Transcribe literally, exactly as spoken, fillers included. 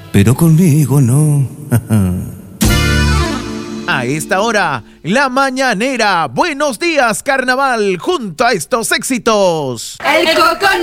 pero conmigo no. A esta hora, La Mañanera. Buenos días, carnaval, junto a estos éxitos. El Coco